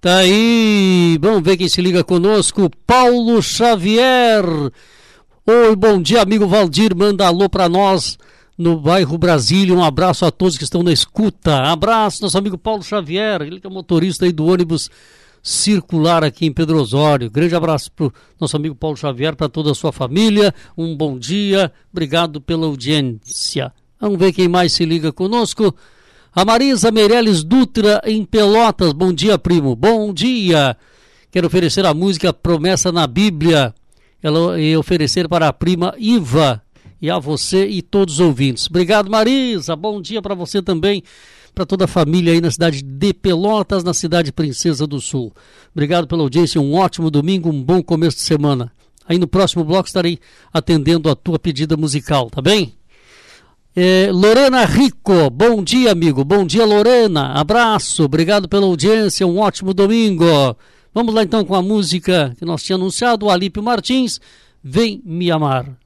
Tá aí, vamos ver quem se liga conosco. Paulo Xavier. Oi, bom dia, amigo Valdir, manda alô pra nós no bairro Brasília. Um abraço a todos que estão na escuta. Abraço, nosso amigo Paulo Xavier, ele que é motorista aí do ônibus circular aqui em Pedro Osório. Grande abraço pro nosso amigo Paulo Xavier, para toda a sua família. Um bom dia, obrigado pela audiência. Vamos ver quem mais se liga conosco. A Marisa Meirelles Dutra, em Pelotas. Bom dia, primo. Bom dia. Quero oferecer a música Promessa na Bíblia. E oferecer para a prima Iva e a você e todos os ouvintes. Obrigado, Marisa. Bom dia para você também, para toda a família aí na cidade de Pelotas, na cidade Princesa do Sul. Obrigado pela audiência. Um ótimo domingo, um bom começo de semana. Aí no próximo bloco estarei atendendo a tua pedida musical, tá bem? Lorena Rico, bom dia, amigo. Bom dia, Lorena. Abraço, obrigado pela audiência, um ótimo domingo. Vamos lá então com a música que nós tínhamos anunciado, o Alípio Martins, Vem Me Amar.